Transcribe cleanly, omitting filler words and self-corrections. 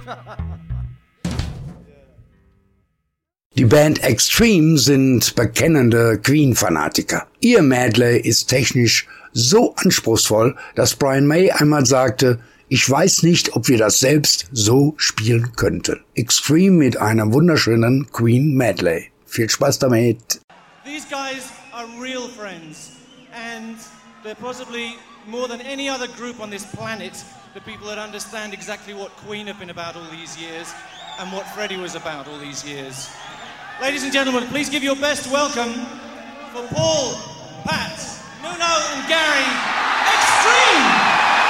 Die Band Extreme sind bekennende Queen-Fanatiker. Ihr Medley ist technisch so anspruchsvoll, dass Brian May einmal sagte, ich weiß nicht, ob wir das selbst so spielen könnten. Extreme mit einem wunderschönen Queen-Medley. Viel Spaß damit. These guys are real friends and they're possibly more than any other group on this planet the people that understand exactly what Queen have been about all these years and what Freddie was about all these years. Ladies and gentlemen, please give your best welcome for Paul, Pat, Nuno and Gary